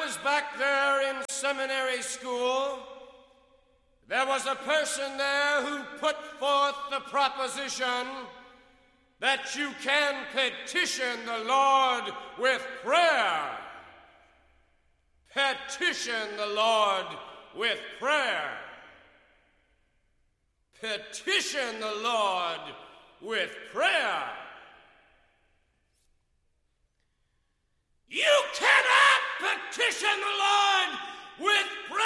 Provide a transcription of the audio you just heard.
was back there in seminary school, there was a person there who put forth the proposition that you can petition the Lord with prayer. Petition the Lord with prayer. Petition the Lord with prayer.